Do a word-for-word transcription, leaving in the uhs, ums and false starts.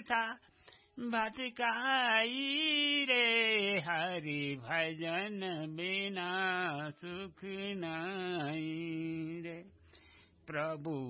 था भटकाई रे, हरि भजन बिना सुख नहीं रे। प्रभु